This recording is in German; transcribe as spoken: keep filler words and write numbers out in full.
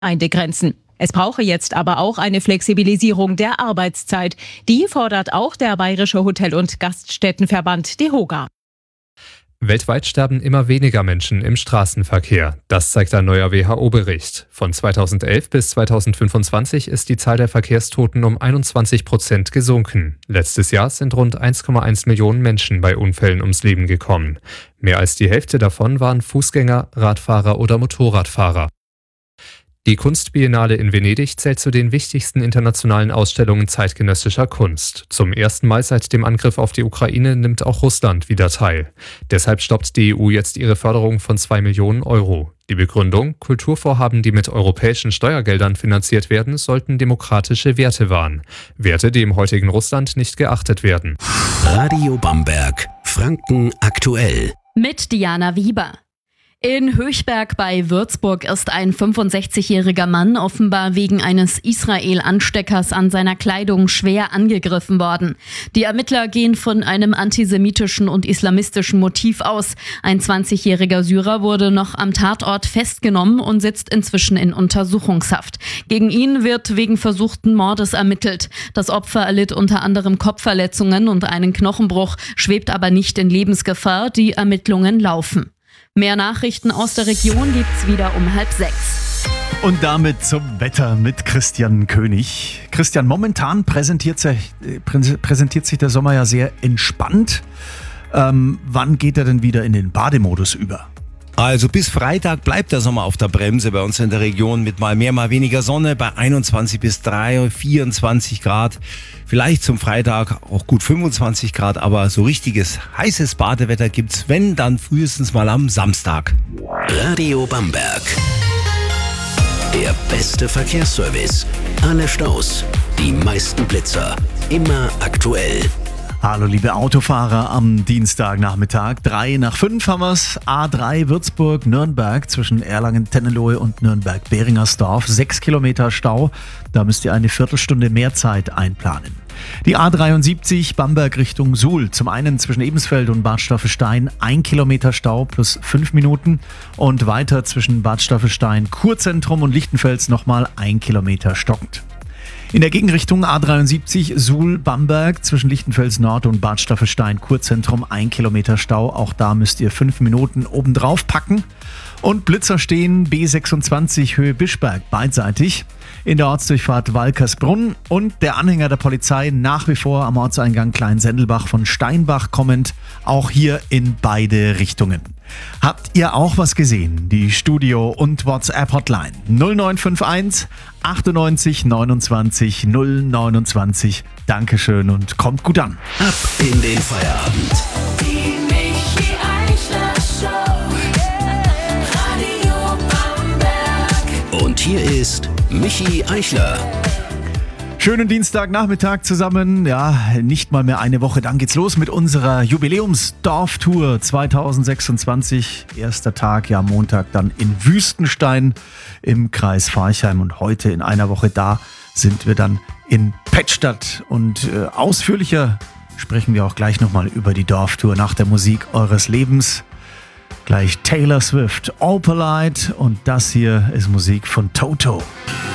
Gemeindegrenzen. Es brauche jetzt aber auch eine Flexibilisierung der Arbeitszeit. Die fordert auch der Bayerische Hotel- und Gaststättenverband DEHOGA. Weltweit sterben immer weniger Menschen im Straßenverkehr. Das zeigt ein neuer W H O-Bericht. Von zweitausendelf bis zweitausendfünfundzwanzig ist die Zahl der Verkehrstoten um einundzwanzig Prozent gesunken. Letztes Jahr sind rund eins Komma eins Millionen Menschen bei Unfällen ums Leben gekommen. Mehr als die Hälfte davon waren Fußgänger, Radfahrer oder Motorradfahrer. Die Kunstbiennale in Venedig zählt zu den wichtigsten internationalen Ausstellungen zeitgenössischer Kunst. Zum ersten Mal seit dem Angriff auf die Ukraine nimmt auch Russland wieder teil. Deshalb stoppt die E U jetzt ihre Förderung von zwei Millionen Euro. Die Begründung: Kulturvorhaben, die mit europäischen Steuergeldern finanziert werden, sollten demokratische Werte wahren. Werte, die im heutigen Russland nicht geachtet werden. Radio Bamberg, Franken aktuell. Mit Diana Wieber. In Höchberg bei Würzburg ist ein fünfundsechzigjähriger Mann offenbar wegen eines Israel-Ansteckers an seiner Kleidung schwer angegriffen worden. Die Ermittler gehen von einem antisemitischen und islamistischen Motiv aus. Ein zwanzigjähriger Syrer wurde noch am Tatort festgenommen und sitzt inzwischen in Untersuchungshaft. Gegen ihn wird wegen versuchten Mordes ermittelt. Das Opfer erlitt unter anderem Kopfverletzungen und einen Knochenbruch, schwebt aber nicht in Lebensgefahr. Die Ermittlungen laufen. Mehr Nachrichten aus der Region gibt's wieder um halb sechs. Und damit zum Wetter mit Christian König. Christian, momentan präsentiert sich, präsentiert sich der Sommer ja sehr entspannt. Ähm, wann geht er denn wieder in den Bademodus über? Also bis Freitag bleibt der Sommer auf der Bremse bei uns in der Region mit mal mehr, mal weniger Sonne bei einundzwanzig bis vierundzwanzig Grad. Vielleicht zum Freitag auch gut fünfundzwanzig Grad, aber so richtiges heißes Badewetter gibt's, wenn, dann frühestens mal am Samstag. Radio Bamberg. Der beste Verkehrsservice. Alle Staus, die meisten Blitzer. Immer aktuell. Hallo liebe Autofahrer am Dienstagnachmittag. Drei nach fünf haben wir's. A drei Würzburg-Nürnberg zwischen Erlangen-Tennelohe und Nürnberg-Beringersdorf. Sechs Kilometer Stau. Da müsst ihr eine Viertelstunde mehr Zeit einplanen. Die A dreiundsiebzig Bamberg Richtung Suhl. Zum einen zwischen Ebensfeld und Bad Staffelstein ein Kilometer Stau plus fünf Minuten. Und weiter zwischen Bad Staffelstein, Kurzentrum und Lichtenfels nochmal ein Kilometer stockend. In der Gegenrichtung A dreiundsiebzig Suhl-Bamberg zwischen Lichtenfels Nord und Bad Staffelstein Kurzentrum ein Kilometer Stau. Auch da müsst ihr fünf Minuten obendrauf packen. Und Blitzer stehen B sechsundzwanzig Höhe Bischberg beidseitig in der Ortsdurchfahrt Walkersbrunn und der Anhänger der Polizei nach wie vor am Ortseingang Kleinsendelbach von Steinbach kommend, auch hier in beide Richtungen. Habt ihr auch was gesehen? Die Studio- und WhatsApp-Hotline null neun fünf eins achtundneunzig neunundzwanzig null neunundzwanzig. Dankeschön und kommt gut an. Ab in den Feierabend. Die Michi Eichler Show. Radio Bamberg. Und hier ist Michi Eichler. Schönen Dienstagnachmittag zusammen. Ja, nicht mal mehr eine Woche, dann geht's los mit unserer Jubiläumsdorftour zweitausendsechsundzwanzig. Erster Tag, ja Montag dann in Wüstenstein im Kreis Forchheim und heute in einer Woche da sind wir dann in Pettstadt. Und äh, ausführlicher sprechen wir auch gleich nochmal über die Dorftour nach der Musik eures Lebens. Gleich Taylor Swift, Opalite und das hier ist Musik von Toto.